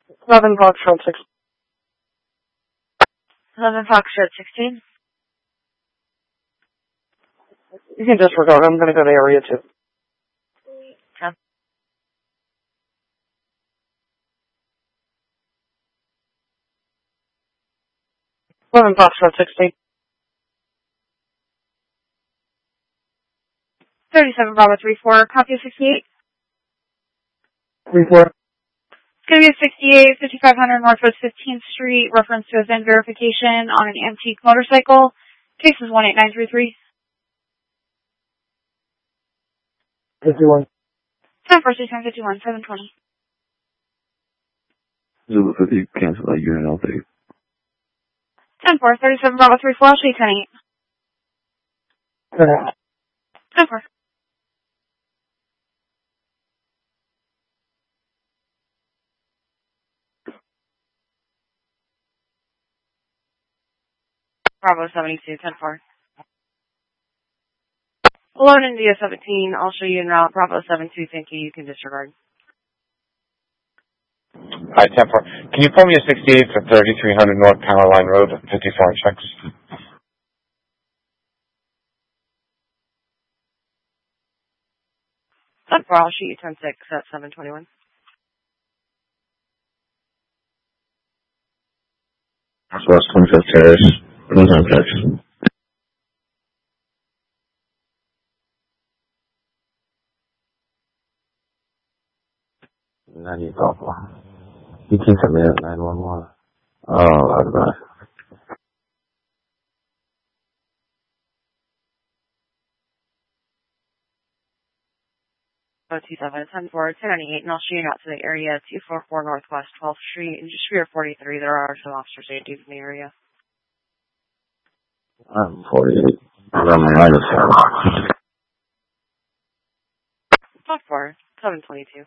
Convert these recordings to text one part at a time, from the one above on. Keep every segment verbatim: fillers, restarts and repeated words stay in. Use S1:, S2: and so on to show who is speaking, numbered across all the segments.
S1: eleven Foxtrot six.
S2: eleven Foxtrot sixteen.
S1: You can disregard. I'm going to go to area two.
S2: ten.
S1: eleven Foxtrot sixteen.
S2: thirty-seven Bravo three four, copy sixty-eight.
S1: three four.
S2: It's going to be a sixty-eight, fifty-five hundred Northwest fifteenth Street, reference to a V I N verification on an antique motorcycle. Case is one eight nine three three.
S1: fifty-one.
S2: ten four six nine fifty-one, seven twenty.
S3: Zulu fifty, cancel that unit all day.
S2: ten four, thirty-seven Bravo three four, I'll show you ten eight.
S1: Uh,
S2: ten four. Bravo seventy-two, ten four. Alone India seventeen, I'll show you en route. Bravo seven two, thank you, you can disregard.
S4: Hi, ten four. Can you pull me a sixty-eight for thirty-three hundred North Power Line Road, fifty-four checks?
S2: ten four, I'll shoot you ten six at seven twenty-one.
S3: Southwest twenty-fifth Terrace, Northern Texas. ninety Papa. You can come in at nine one one. Oh, bye.
S2: oh two seven, ten four, ten ninety-eight, and I'll shoot you out to the area, two forty-four Northwest twelfth Street, and just for your forty-three, there are some officer safeties in the area.
S3: I'm forty-eight. I'm minus seven.
S2: ten four, seven twenty-two.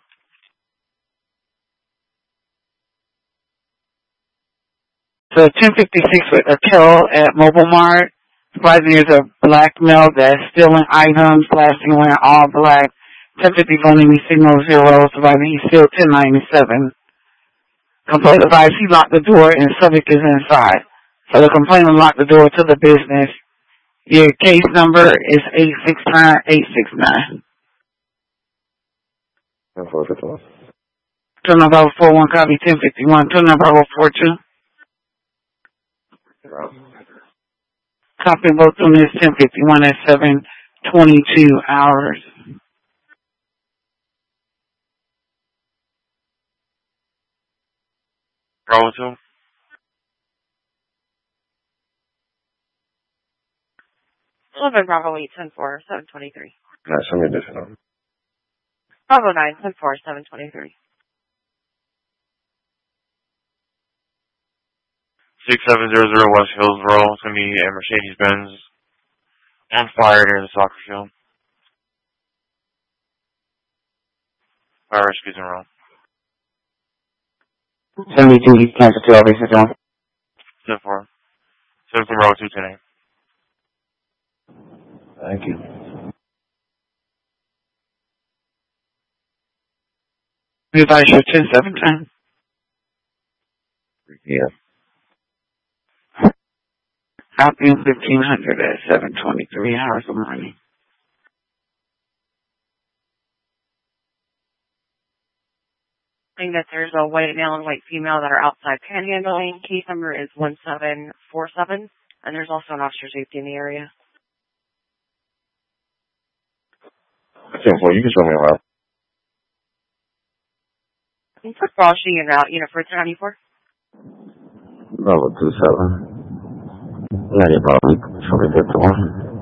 S5: So ten fifty-six with a tow at Mobile Mart. Surprisingly, there's a black male that's stealing items, flashing wearing all black. ten fifty running me signal zero, surviving he's still ten ninety-seven. Complaint advised he locked the door and subject is inside. So the complainant locked the door to the business. Your case number is eight six nine eight six nine.
S3: ten four fifty-one.
S5: Turn number four one, copy ten fifty-one. Turn number four two. Copy both on this ten fifty-one at seven twenty-two hours.
S4: Bravo two.
S2: eleven Bravo eight, ten four, seven twenty-three.
S3: Nice, I'm additional.
S2: Bravo nine, ten four, seven twenty-three.
S4: six seven zero zero West Hillsboro. It's going to be a Mercedes-Benz on fire near the soccer field. Fire rescue's in row.
S5: seventy-two East Kansas two, obviously, John.
S4: ten four. seventeen Bravo two, ten eight.
S3: Thank you.
S5: We advise you ten seven ten.
S3: Yeah.
S5: Copy on fifteen hundred at seven twenty-three hours of morning.
S2: Saying that there's a white male and white female that are outside panhandling. Case number is one seven four seven, and there's also an officer safety in the area.
S3: ten four, you can show me around.
S2: First of all, I'll show you en route, unit for ten ninety-four.
S3: Level two seven. ninety probably. Show me fifty-one.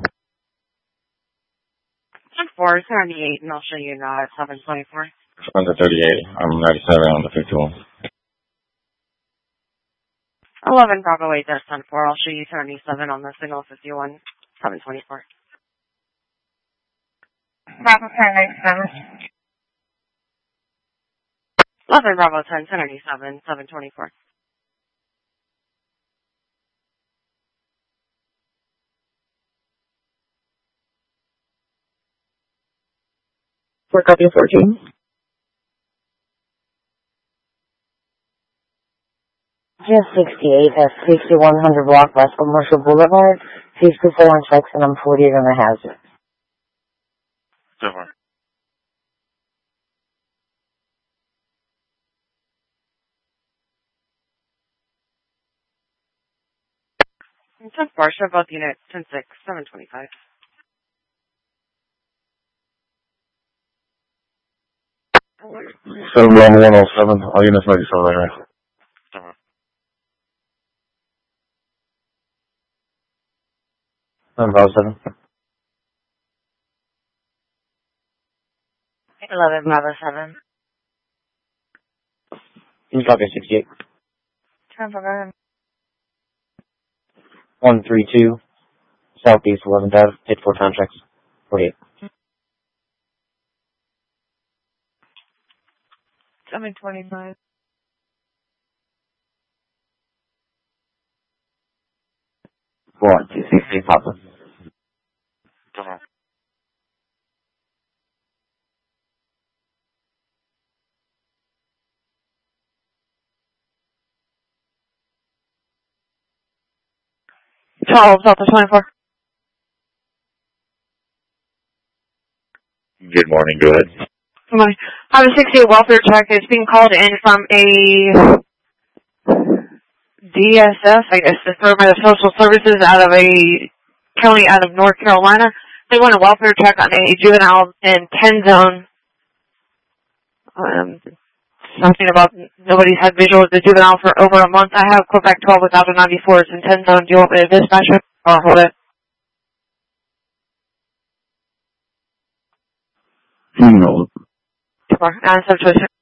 S2: ten four, ten ninety-eight, and I'll show you en route at seven twenty-four.
S3: Under thirty-eight. I'm ninety-seven on the fifty-one.
S2: eleven Bravo eight, that's ten four. I'll show you ten ninety-seven on the signal fifty-one, seven twenty-four. Bravo ten ninety-seven. eleven Bravo ten, ten ninety-seven, seven twenty-four.
S1: For copy fourteen.
S6: G S sixty-eight at sixty-one hundred block West Commercial Boulevard. Please perform checks and I'm forty-eight on the hazard.
S4: So far.
S2: ten bar, show both units, ten six, seven twenty-five.
S3: seven one one oh seven. All units ready, so there.
S4: So far.
S3: seven five seven.
S6: eleven Bravo seven.
S3: Can you copy sixty-eight?
S6: ten four, go ahead.
S3: one three two. Southeast eleventh Ave. Hit four time checks. forty-eight.
S6: seven twenty-five.
S3: four two sixty. Papa.
S4: So far.
S2: Charles, Delta twenty-four.
S4: Good morning, go ahead.
S2: Good morning. I have a sixty-eight welfare check. It's being called in from a D S S, I guess, Department of Social Services out of a county out of North Carolina. They want a welfare check on a juvenile in ten zone. Um, something about nobody's had visual of the juvenile for over a month. I have Quebec twelve without a ninety-four. It's in ten zone. Do you want me to dispatch it or hold it?
S3: You know.
S2: Sure. And substitution.